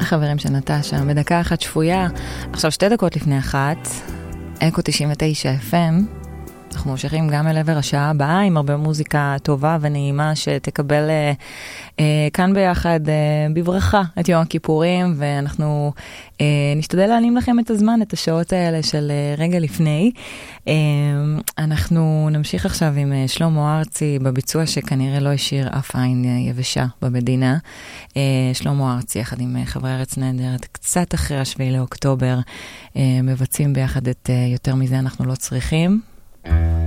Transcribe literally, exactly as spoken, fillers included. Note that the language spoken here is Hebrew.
החברים של נטשה, בדקה אחת שפויה, עכשיו שתי דקות לפני אחת, אקו תשעים ותשע אף אם, אנחנו ממשיכים גם אל עבר השעה הבאה, עם הרבה מוזיקה טובה ונעימה שתקבל אה, אה, כאן ביחד אה, בברכה את יום הכיפורים, ואנחנו אה, נשתדל להעלים לכם את הזמן, את השעות האלה של אה, רגע לפני. אה, אנחנו נמשיך עכשיו עם אה, שלמה ארצי, בביצוע שכנראה לא השאיר אף עין אה, יבשה במדינה. אה, שלמה ארצי, יחד עם אה, חברי ארץ נהדרת, קצת אחרי השביעי לאוקטובר, אה, מבצעים ביחד את אה, יותר מזה אנחנו לא צריכים.